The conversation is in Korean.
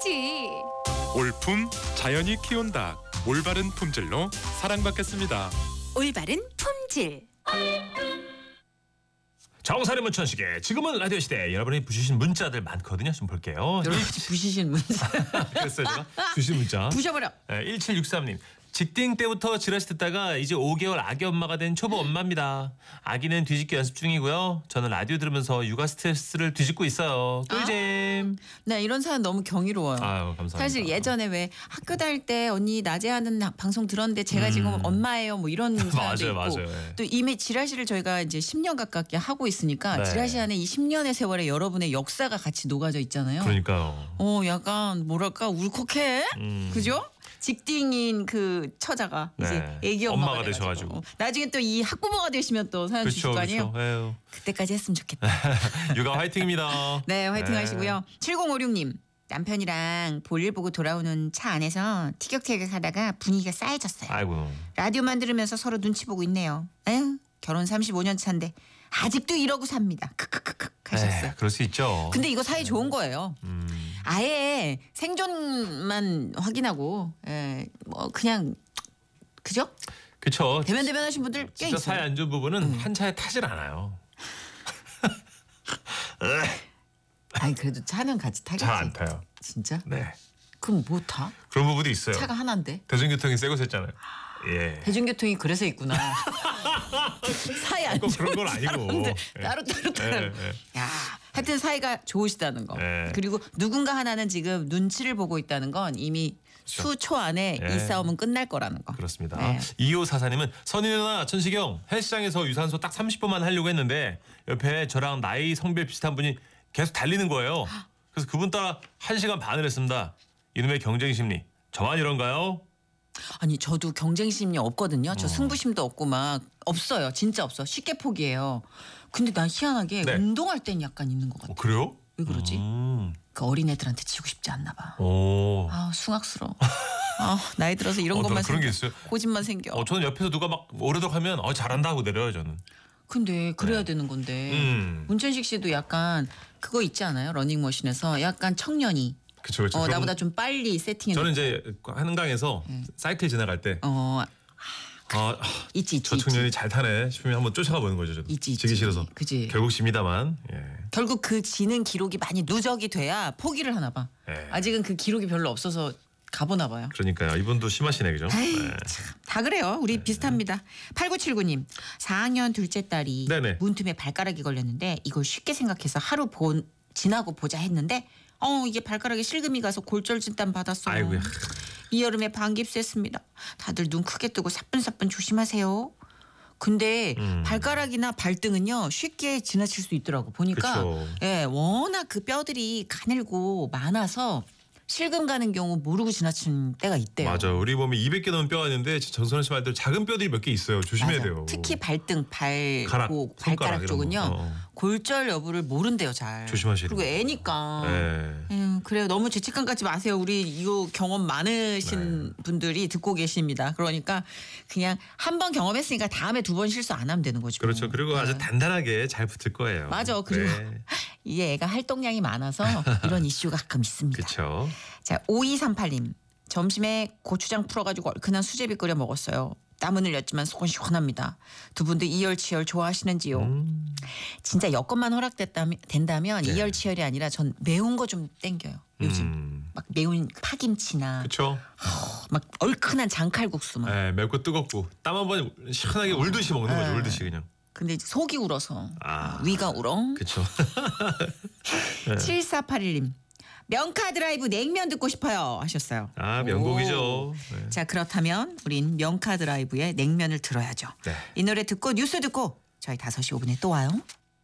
닭이지. 올품 자연이 키운다. 올바른 품질로 사랑받겠습니다. 올바른 품질. 정선의 문천식의 지금은 라디오 시대. 여러분이 부주신 문자들 많거든요. 좀 볼게요. 여러분 부시신 문자 그랬어요 제가? 주신 문자. 부셔버려. 1763님. 직딩 때부터 지라시 듣다가 이제 5개월 아기 엄마가 된 초보 엄마입니다. 아기는 뒤집기 연습 중이고요. 저는 라디오 들으면서 육아 스트레스를 뒤집고 있어요. 꿀잼. 네, 이런 사연 너무 경이로워요. 아유, 감사합니다. 사실 예전에 왜 학교 다닐 때 언니 낮에 하는 방송 들었는데 제가 지금 엄마예요 뭐 이런 사연도 맞아요, 있고 맞아요. 예. 또 이미 지라시를 저희가 이제 10년 가깝게 하고 있으니까 네. 지라시 안에 이 10년의 세월에 여러분의 역사가 같이 녹아져 있잖아요. 그러니까요. 약간 뭐랄까 울컥해. 그죠? 직딩인 그 처자가 이제 네. 애기 엄마가 엄마가 돼가지고. 되셔가지고. 나중에 또 이 학부모가 되시면 또 사연 주실 그렇죠, 거 아니에요? 그렇죠. 그때까지 했으면 좋겠다. 육아 화이팅입니다. 네, 화이팅 네. 하시고요. 7056님. 남편이랑 볼일 보고 돌아오는 차 안에서 티격태격하다가 분위기가 싸해졌어요. 아이고. 라디오만 들으면서 서로 눈치 보고 있네요. 에휴, 결혼 35년 차인데 아직도 이러고 삽니다. 크크크크 하셨어요. 그럴 수 있죠. 근데 이거 사이 좋은 거예요. 아예 생존만 확인하고 뭐 그냥 그죠? 그렇죠. 대면하신 분들 꽤 진짜 사이 있어요. 안 좋은 부분은 한 차에 타질 않아요. 아니 그래도 차는 같이 타겠지. 잘 안 타요. 진짜? 네. 그럼 뭐 타? 그런 부분도 있어요. 차가 하나인데. 대중교통이 세고 셌잖아요. 예. 대중교통이 그래서 있구나. 사이 안 꼭 좋은 그런 건 아니고. 사람들 예. 따로. 예. 야, 하여튼 사이가 좋으시다는 거. 예. 그리고 누군가 하나는 지금 눈치를 보고 있다는 건 이미 수초 안에 예. 이 싸움은 끝날 거라는 거. 그렇습니다. 네. 2544님은 선희 누나 천식형 헬스장에서 유산소 딱 30분만 하려고 했는데 옆에 저랑 나이 성별 비슷한 분이 계속 달리는 거예요. 그래서 그분 따라 1시간 반을 했습니다. 이놈의 경쟁 심리. 저만 이런가요? 아니 저도 경쟁심이 없거든요. 저 승부심도 없고 막 없어요. 진짜 없어. 쉽게 포기해요. 근데 난 희한하게 네. 운동할 땐 약간 있는 것 같아. 그래요? 왜 그러지? 그 어린애들한테 지고 싶지 않나 봐. 오. 아 숭악스러워. 아 나이 들어서 이런 것만 그런 게 생겨. 있어요? 고집만 생겨. 저는 옆에서 누가 막 오래도록 하면 잘한다 하고 내려요 저는. 근데 그래야 네. 되는 건데 음. 문천식 씨도 약간 그거 있지 않아요? 러닝머신에서 약간 청년이 그렇죠. 그렇죠. 나보다 좀 빨리 세팅해. 저는 이제 한강에서 사이클 지나갈 때 있지. 저 청년이 잘 타네 싶으면 한번 쫓아가 보는 거죠. 저는. 있지. 지기 싫어서. 그지. 결국 집니다만. 예. 결국 그 지능 기록이 많이 누적이 돼야 포기를 하나 봐. 예. 아직은 그 기록이 별로 없어서 가보나 봐요. 그러니까요. 이분도 심하시네 그죠? 에이, 네. 참, 다 그래요. 우리 비슷합니다. 8979님. 4학년 둘째 딸이 네네. 문틈에 발가락이 걸렸는데 이걸 쉽게 생각해서 하루 지나고 보자 했는데 이게 발가락에 실금이 가서 골절 진단 받았어요. 아이고야. 이 여름에 반깁스했습니다. 다들 눈 크게 뜨고 사뿐사뿐 조심하세요. 근데 발가락이나 발등은요 쉽게 지나칠 수 있더라고 보니까. 그쵸. 예, 워낙 그 뼈들이 가늘고 많아서 실금 가는 경우 모르고 지나치는 때가 있대요. 맞아. 우리 몸에 200개 넘는 뼈가 있는데 정선우 씨 말대로 작은 뼈들이 몇 개 있어요. 조심해야 맞아. 돼요. 특히 발등, 가락, 발가락 손가락 이런 쪽은요 거. 골절 여부를 모른대요 잘. 조심하시라고. 그리고 애니까. 네. 그래요. 너무 죄책감 갖지 마세요. 우리 이거 경험 많으신 분들이 듣고 계십니다. 그러니까 그냥 한 번 경험했으니까 다음에 2번 실수 안 하면 되는 거죠. 그렇죠. 그리고 아주 단단하게 잘 붙을 거예요. 맞아. 그리고 네. 이 애가 활동량이 많아서 이런 이슈가 가끔 있습니다. 그렇죠. 자, 5238님. 점심에 고추장 풀어가지고 얼큰한 수제비 끓여 먹었어요. 땀은 흘렸지만 속은 시원합니다. 두 분도 이열치열 좋아하시는지요? 진짜 여건만 된다면 네. 이열치열이 아니라 전 매운 거 좀 땡겨요. 요즘 막 매운 파김치나 그렇죠. 막 얼큰한 장칼국수 막. 네, 맵고 뜨겁고 땀 한번 시원하게 울듯이 먹는 거죠. 울듯이 그냥. 근데 이제 속이 울어서 아. 위가 울엉. 그렇죠. 7481님. 명카 드라이브 냉면 듣고 싶어요 하셨어요. 아, 명곡이죠. 네. 자, 그렇다면 우린 명카 드라이브의 냉면을 들어야죠. 네. 이 노래 듣고 뉴스 듣고 저희 5시 5분에 또 와요.